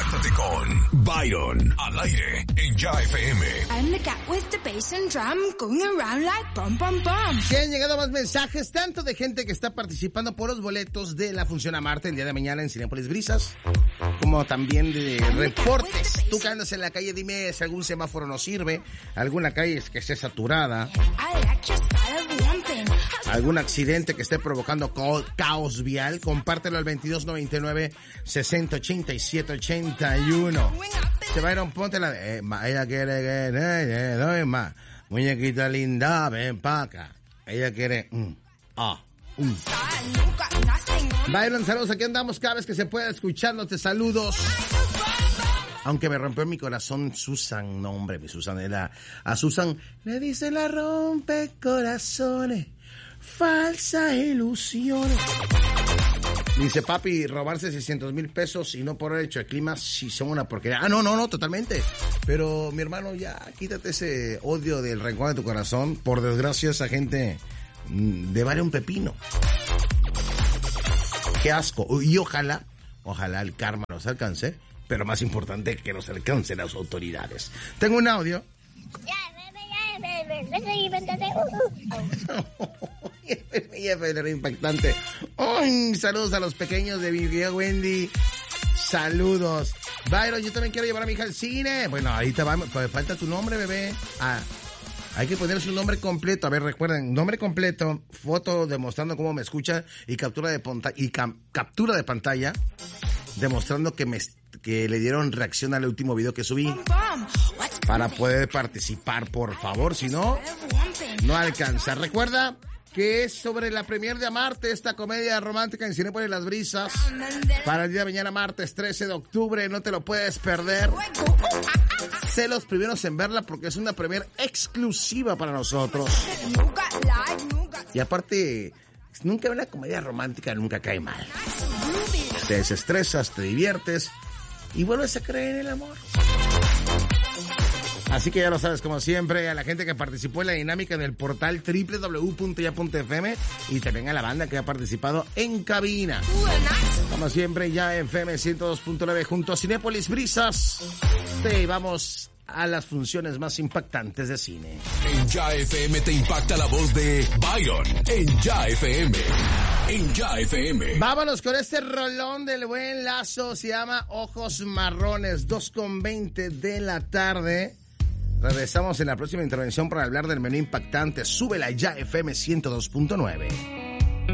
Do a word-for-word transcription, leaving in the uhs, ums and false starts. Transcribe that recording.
Conéctate con Byron al aire en Ya F M. I'm the cat with the bass and drum going around like bum bum bum. Que han llegado más mensajes, tanto de gente que está participando por los boletos de la función a Marte el día de mañana en Cinépolis Brisas, como también de reportes. Tú que andas en la calle, dime si algún semáforo no sirve, alguna calle que esté saturada, algún accidente que esté provocando caos vial. Compártelo al veintidós noventa y nueve sesenta ochenta y siete ochenta y uno. Te va a ir un ponte la de... Eh, ma, ella quiere que... Eh, eh, doy más. Muñequita linda, ven pa' acá. Ella quiere... Mm, ah, mm. Byron, saludos. Aquí andamos cada vez que se pueda escuchándote. Saludos. Aunque me rompió mi corazón Susan. No, hombre, mi Susan era... A Susan le dice la rompe corazones. Falsa ilusión. Dice, papi, robarse seiscientos mil pesos y no por el hecho de clima, si son una porquería. Ah, no, no, no, totalmente. Pero, mi hermano, ya, quítate ese odio del rencor de tu corazón. Por desgracia, esa gente de vale un pepino. Qué asco. Y ojalá, ojalá el karma nos alcance, pero más importante que nos alcancen las autoridades. Tengo un audio. Impactante. Ay, saludos a los pequeños de mi tía Wendy. Saludos. Byron, yo también quiero llevar a mi hija al cine. Bueno, ahí te va. Falta tu nombre, bebé. Ah, hay que poner su nombre completo. A ver, recuerden, nombre completo, foto demostrando cómo me escucha y captura de pantalla y cam, captura de pantalla demostrando que me que le dieron reacción al último video que subí para poder participar, por favor. Si no, no alcanza. Recuerda que es sobre la premier de Amarte, esta comedia romántica en Cinépolis Las Brisas, para el día de mañana, martes trece de octubre. No te lo puedes perder. Sé los primeros en verla porque es una premier exclusiva para nosotros. Y aparte, nunca una comedia romántica nunca cae mal. Te desestresas, te diviertes y vuelves a creer en el amor. Así que ya lo sabes, como siempre, a la gente que participó en la dinámica en el portal doble u doble u doble u punto ya punto f m y también a la banda que ha participado en cabina. Como siempre, Ya F M ciento dos punto nueve junto a Cinépolis Brisas. Te llevamos a las funciones más impactantes de cine. En Ya F M te impacta la voz de Byron. En Ya F M. En Ya F M. Vámonos con este rolón del buen Lazo. Se llama Ojos Marrones. dos con veinte de la tarde. Regresamos en la próxima intervención para hablar del menú impactante. Súbela a Ya F M ciento dos punto nueve.